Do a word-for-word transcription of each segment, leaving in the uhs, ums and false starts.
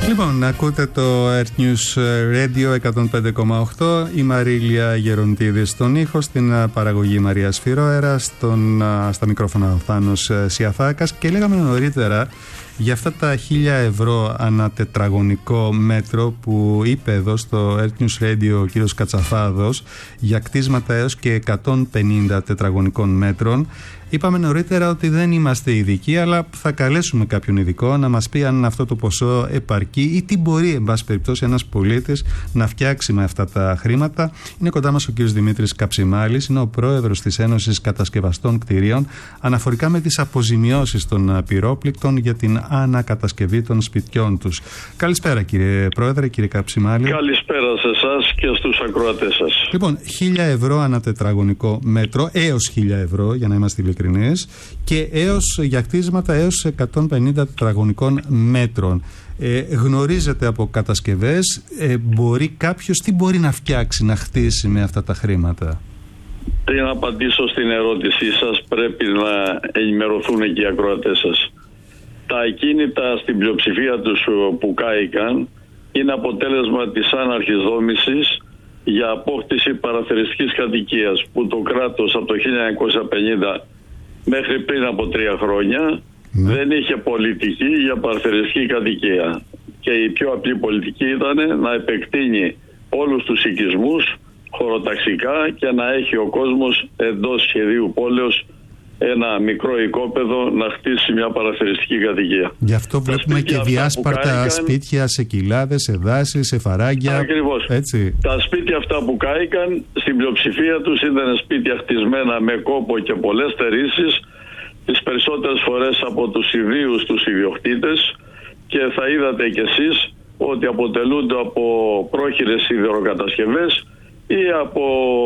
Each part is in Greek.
Λοιπόν, ακούτε το Earth News Radio εκατόν πέντε κόμμα οκτώ. Η Μαρίλια Γεροντίδη στον ήχο, στην παραγωγή Μαρία Σφυρόερα, στον, στα μικρόφωνα ο Θάνος Σιαθάκας. Και λέγαμε νωρίτερα για αυτά τα χίλια ευρώ ανά τετραγωνικό μέτρο που είπε εδώ στο Earth News Radio ο κύριος Κατσαφάδος για κτίσματα έως και εκατόν πενήντα τετραγωνικών μέτρων. Είπαμε νωρίτερα ότι δεν είμαστε ειδικοί, αλλά θα καλέσουμε κάποιον ειδικό να μας πει αν αυτό το ποσό επαρκεί ή τι μπορεί, εν πάση περιπτώσει, ένας πολίτης να φτιάξει με αυτά τα χρήματα. Είναι κοντά μας ο κύριος Δημήτρης Καψιμάλης, είναι ο πρόεδρος της Ένωσης Κατασκευαστών Κτηρίων, αναφορικά με τις αποζημιώσεις των πυρόπληκτων για την ανακατασκευή των σπιτιών τους. Καλησπέρα, κύριε Πρόεδρε, κύριε Καψιμάλη. Καλησπέρα σε εσάς και στους ακροατές σας. Λοιπόν, χίλια ευρώ ανά τετραγωνικό μέτρο, έως χίλια ευρώ, για να είμαστε ειλικρινείς, και έως, για κτίσματα έως εκατόν πενήντα τετραγωνικών μέτρων. Ε, γνωρίζετε από κατασκευές, ε, μπορεί κάποιος, τι μπορεί να φτιάξει, να χτίσει με αυτά τα χρήματα? Πριν απαντήσω στην ερώτησή σας, πρέπει να ενημερωθούν και οι ακροατές σας. Τα ακίνητα στην πλειοψηφία τους που κάηκαν είναι αποτέλεσμα της άναρχης δόμησης για απόκτηση παραθεριστικής κατοικίας, που το κράτος από το χίλια εννιακόσια πενήντα μέχρι πριν από τρία χρόνια ναι. δεν είχε πολιτική για παραθεριστική κατοικία. Και η πιο απλή πολιτική ήταν να επεκτείνει όλους τους οικισμούς χωροταξικά και να έχει ο κόσμος εντός σχεδίου πόλεως ένα μικρό οικόπεδο να χτίσει μια παραθεριστική κατοικία. Γι' αυτό βλέπουμε και διάσπαρτα κάηκαν, σπίτια σε κοιλάδες, σε δάσεις, σε φαράγγια. Ακριβώς. Έτσι. Τα σπίτια αυτά που κάηκαν, στην πλειοψηφία τους ήταν σπίτια χτισμένα με κόπο και πολλές στερήσεις, τις περισσότερες φορές από τους ιδίους τους ιδιοκτήτες, και θα είδατε κι εσείς ότι αποτελούνται από πρόχειρες σιδηροκατασκευές ή από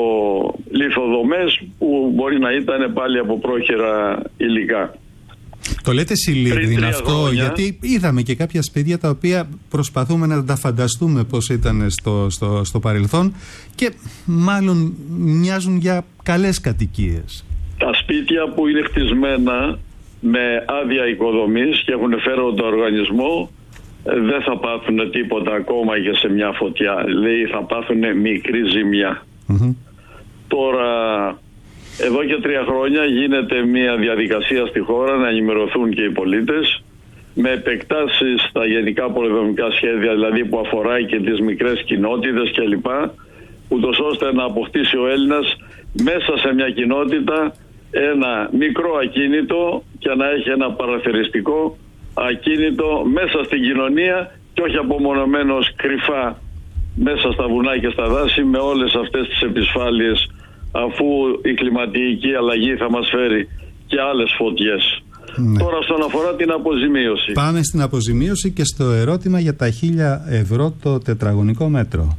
λιθοδομές που μπορεί να ήταν πάλι από πρόχειρα υλικά. Το λέτε σιλίδιν αυτό, χρόνια, γιατί είδαμε και κάποια σπίτια τα οποία προσπαθούμε να τα φανταστούμε πώς ήταν στο, στο, στο παρελθόν και μάλλον μοιάζουν για καλές κατοικίες. Τα σπίτια που είναι χτισμένα με άδεια οικοδομής και έχουν φέροντα οργανισμό δεν θα πάθουν τίποτα ακόμα και σε μια φωτιά. Λέει θα πάθουν μικρή ζημιά. Mm-hmm. Τώρα, εδώ και τρία χρόνια γίνεται μια διαδικασία στη χώρα να ενημερωθούν και οι πολίτες με επεκτάσεις στα γενικά πολεοδομικά σχέδια, δηλαδή που αφορά και τις μικρές κοινότητες κλπ, ούτως ώστε να αποκτήσει ο Έλληνας μέσα σε μια κοινότητα ένα μικρό ακίνητο και να έχει ένα παραθεριστικό ακίνητο μέσα στην κοινωνία και όχι απομονωμένος κρυφά μέσα στα βουνά και στα δάση με όλες αυτές τις επισφάλειες, αφού η κλιματική αλλαγή θα μας φέρει και άλλες φωτιές. Ναι. Τώρα όσον αφορά την αποζημίωση. Πάμε στην αποζημίωση και στο ερώτημα για τα χίλια ευρώ το τετραγωνικό μέτρο.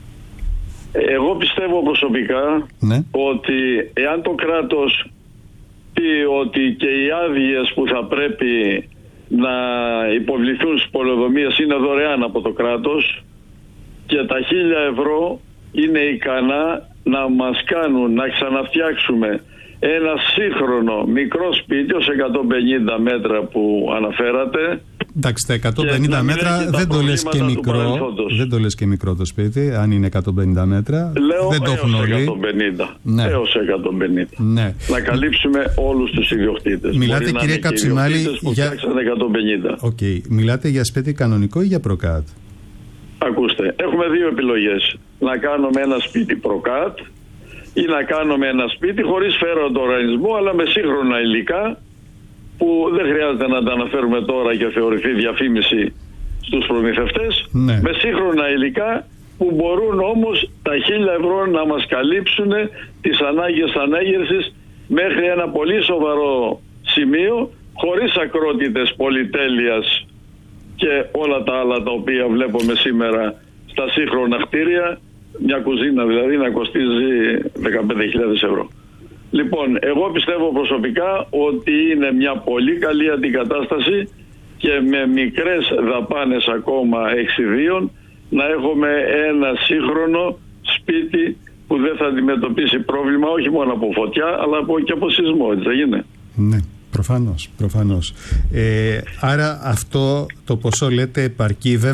Εγώ πιστεύω προσωπικά ναι. ότι εάν το κράτος πει ότι και οι άδειες που θα πρέπει να υποβληθούν στις πολεοδομίες είναι δωρεάν από το κράτος και τα χίλια ευρώ είναι ικανά να μας κάνουν να ξαναφτιάξουμε ένα σύγχρονο μικρό σπίτι ως εκατόν πενήντα μέτρα που αναφέρατε. Εντάξει, τα εκατόν πενήντα μέτρα δεν το λες και μικρό. Δεν το λες και μικρό το σπίτι, αν είναι εκατόν πενήντα μέτρα. Λέω δεν το έχουν όλοι. εκατόν πενήντα. Ναι. Έως εκατόν πενήντα. Ναι. Να καλύψουμε όλους τους ιδιοκτήτες. Μιλάτε, μπορεί κύριε Καψιμάλη, για... εκατόν πενήντα. Okay. Μιλάτε για σπίτι κανονικό ή για προκάτ? Ακούστε, έχουμε δύο επιλογές. Να κάνουμε ένα σπίτι προκάτ ή να κάνουμε ένα σπίτι χωρίς φέροντο οργανισμό αλλά με σύγχρονα υλικά που δεν χρειάζεται να τα αναφέρουμε τώρα και θεωρηθεί διαφήμιση στους προμηθευτές. Ναι. Με σύγχρονα υλικά που μπορούν όμως τα χίλια ευρώ να μας καλύψουν τις ανάγκες ανέγερσης μέχρι ένα πολύ σοβαρό σημείο, χωρίς ακρότητες πολυτέλειας και όλα τα άλλα τα οποία βλέπουμε σήμερα στα σύγχρονα κτίρια, μια κουζίνα δηλαδή να κοστίζει δεκαπέντε χιλιάδες ευρώ. Λοιπόν, εγώ πιστεύω προσωπικά ότι είναι μια πολύ καλή αντικατάσταση και με μικρές δαπάνες ακόμα εξιδίων να έχουμε ένα σύγχρονο σπίτι που δεν θα αντιμετωπίσει πρόβλημα όχι μόνο από φωτιά αλλά και από σεισμό, έτσι δεν είναι? Ναι. Προφανώς, προφανώς. Ε, άρα αυτό το ποσό λέτε επαρκεί.